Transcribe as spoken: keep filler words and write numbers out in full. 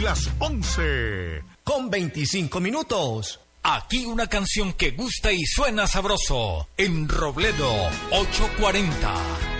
las once con veinticinco minutos. Aquí una canción que gusta y suena sabroso. En Robledo, ochocientos cuarenta.